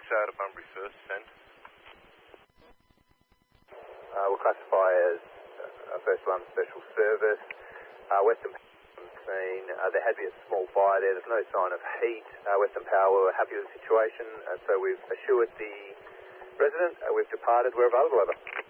out of Bunbury first, send. We'll classify as first alarm special service. Western Power scene, there had been a small fire there. There's no sign of heat. Western Power were happy with the situation, so we've assured the resident. We've departed. We're available, over.